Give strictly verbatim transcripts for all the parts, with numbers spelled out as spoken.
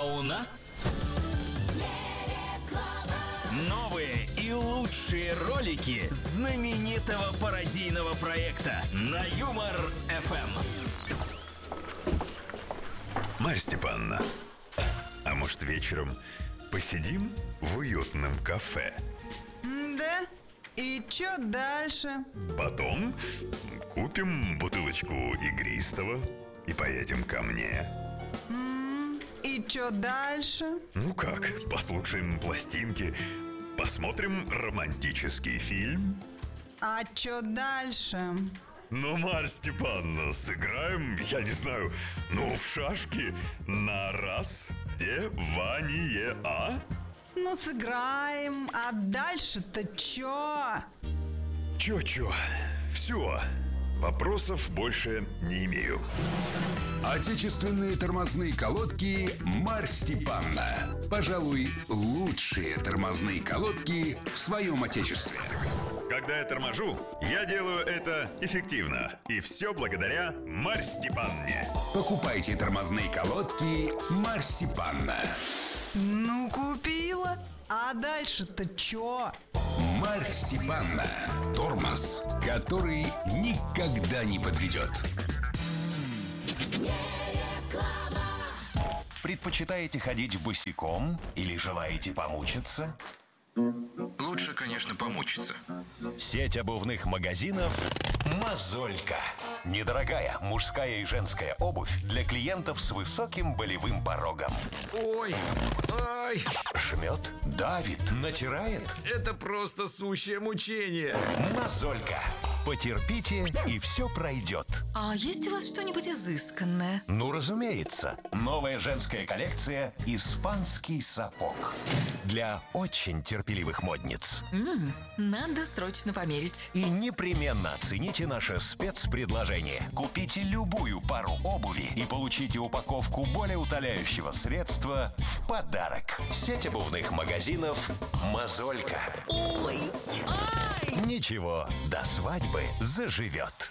А у нас новые и лучшие ролики знаменитого пародийного проекта на Юмор эф эм. Марья Степановна, а может вечером посидим в уютном кафе? Да? И чё дальше? Потом купим бутылочку игристого и поедем ко мне. И чё дальше? Ну как, послушаем пластинки, посмотрим романтический фильм. А чё дальше? Ну, Марья Степановна, сыграем, я не знаю, ну, в шашки на раз, де, вание, а? Ну, сыграем, а дальше-то чё? Чё-чё, все, вопросов больше не имею. Отечественные тормозные колодки Марья Степановна. Пожалуй, лучшие тормозные колодки в своем отечестве. Когда я торможу, я делаю это эффективно. И все благодаря Марье Степановне. Покупайте тормозные колодки Марья Степановна. Ну, купила. А дальше-то чё? Марья Степановна. Тормоз, который никогда не подведет. Предпочитаете ходить босиком или желаете помучиться? Лучше, конечно, помучиться. Сеть обувных магазинов «Мозолька». Недорогая мужская и женская обувь для клиентов с высоким болевым порогом. Ой, ай, Жмет, давит, натирает. это просто сущее мучение. «Мозолька». Потерпите, и все пройдет. А есть у вас что-нибудь изысканное? Ну, разумеется. Новая женская коллекция «Испанский сапог». Для очень терпеливых модниц. М-м, надо срочно померить. И непременно оцените наше спецпредложение. Купите любую пару обуви и получите упаковку болеутоляющего средства в подарок. Сеть обувных магазинов «Мозолька». Ой, ай! Ничего, до свадьбы заживет.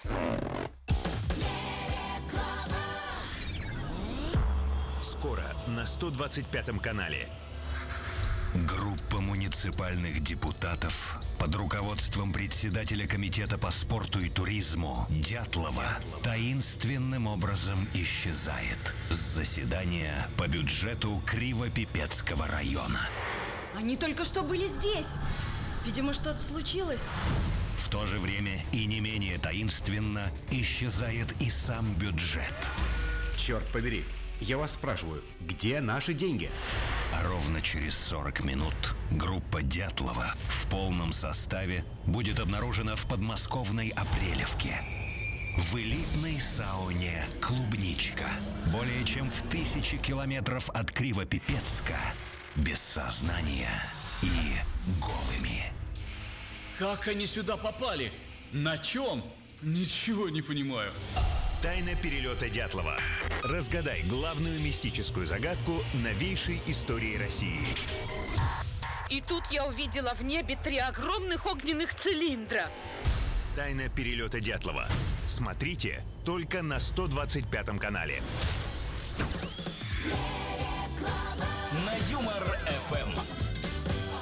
Скоро на сто двадцать пятом канале. Группа муниципальных депутатов под руководством председателя комитета по спорту и туризму Дятлова таинственным образом исчезает с заседания по бюджету Кривопипецкого района. Они только что были здесь. Видимо, что-то случилось. В то же время и не менее таинственно исчезает и сам бюджет. Черт побери, я вас спрашиваю, где наши деньги? А ровно через сорок минут группа Дятлова в полном составе будет обнаружена в подмосковной Апрелевке. В элитной сауне «Клубничка». Более чем в тысячи километров от Кривопипецка. Без сознания и голыми. Как они сюда попали? На чем? Ничего не понимаю. Тайна перелета Дятлова. Разгадай главную мистическую загадку новейшей истории России. И тут я увидела в небе три огромных огненных цилиндра. Тайна перелета Дятлова. Смотрите только на сто двадцать пятом канале.